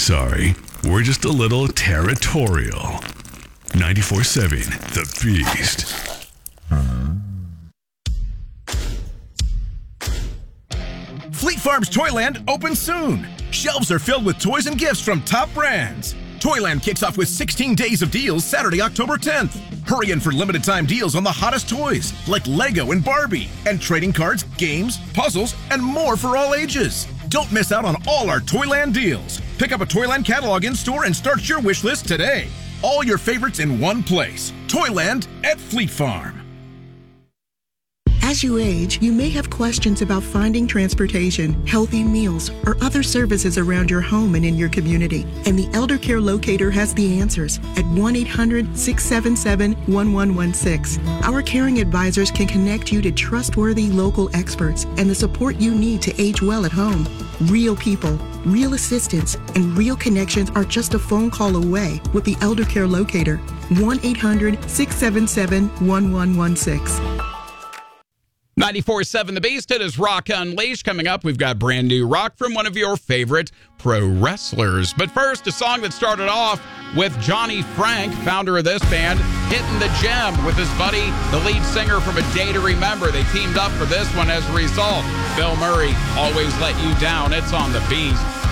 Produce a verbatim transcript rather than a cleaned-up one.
Sorry, we're just a little territorial. ninety-four seven, The Beast. Fleet Farm's Toyland opens soon. Shelves are filled with toys and gifts from top brands. Toyland kicks off with sixteen days of deals Saturday, October tenth. Hurry in for limited time deals on the hottest toys like Lego and Barbie, and trading cards, games, puzzles, and more for all ages. Don't miss out on all our Toyland deals. Pick up a Toyland catalog in store and start your wish list today. All your favorites in one place. Toyland at Fleet Farm. As you age, you may have questions about finding transportation, healthy meals, or other services around your home and in your community. And the Elder Care Locator has the answers at one eight hundred, six seven seven, one one one six. Our caring advisors can connect you to trustworthy local experts and the support you need to age well at home. Real people, real assistance, and real connections are just a phone call away with the Elder Care Locator. one eight hundred, six seven seven, one one one six. ninety-four point seven The Beast. It is Rock Unleashed. Coming up, we've got brand new rock from one of your favorite pro wrestlers. But first, a song that started off with Johnny Frank, founder of this band, hitting the gym with his buddy, the lead singer from A Day to Remember. They teamed up for this one as a result. Bill Murray, Always Let You Down. It's on The Beast.